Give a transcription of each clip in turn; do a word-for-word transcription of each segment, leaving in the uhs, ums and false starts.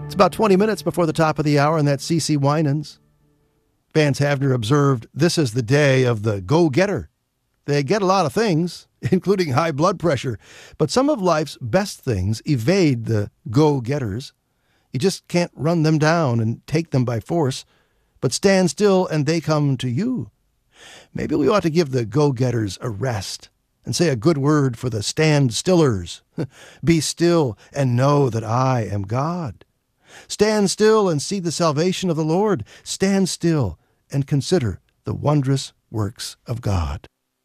It's about twenty minutes before the top of the hour, and that's C C Winans. Vance Havner observed, this is the day of the go-getter. They get a lot of things, including high blood pressure, but some of life's best things evade the go-getters. You just can't run them down and take them by force, but stand still and they come to you. Maybe we ought to give the go-getters a rest and say a good word for the stand-stillers. Be still and know that I am God. Stand still and see the salvation of the Lord. Stand still and consider the wondrous works of God.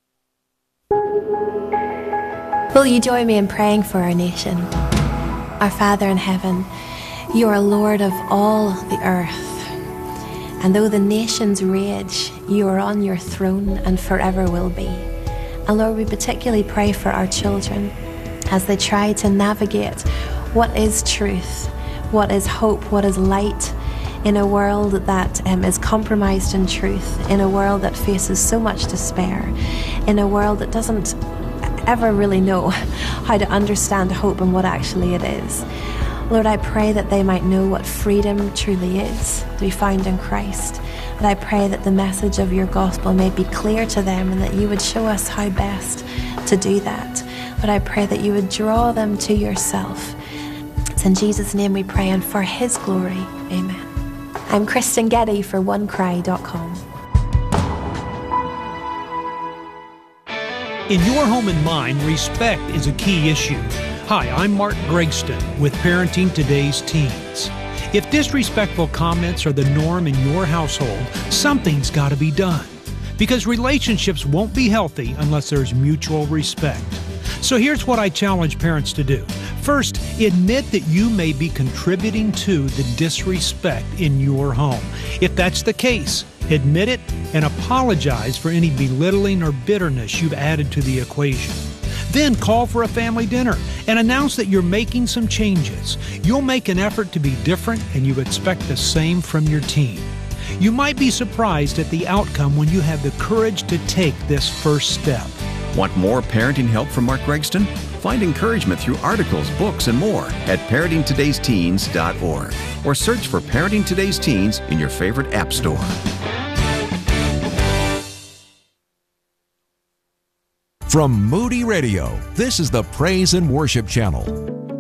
Will you join me in praying for our nation? Our Father in heaven, you are Lord of all the earth. And though the nations rage, you are on your throne and forever will be. And Lord, we particularly pray for our children as they try to navigate what is truth, what is hope, what is light, in a world that um, is compromised in truth, in a world that faces so much despair, in a world that doesn't ever really know how to understand hope and what actually it is. Lord, I pray that they might know what freedom truly is, to be found in Christ. And I pray that the message of your gospel may be clear to them and that you would show us how best to do that. But I pray that you would draw them to yourself. It's in Jesus' name we pray, and for his glory, amen. I'm Kristen Getty for one cry dot com. In your home and mine, respect is a key issue. Hi, I'm Mark Gregston with Parenting Today's Teens. If disrespectful comments are the norm in your household, something's got to be done. Because relationships won't be healthy unless there's mutual respect. So here's what I challenge parents to do. First, admit that you may be contributing to the disrespect in your home. If that's the case, admit it and apologize for any belittling or bitterness you've added to the equation. Then call for a family dinner and announce that you're making some changes. You'll make an effort to be different, and you expect the same from your teen. You might be surprised at the outcome when you have the courage to take this first step. Want more parenting help from Mark Gregston? Find encouragement through articles, books, and more at parenting todays teens dot org or search for Parenting Today's Teens in your favorite app store. From Moody Radio, this is the Praise and Worship Channel.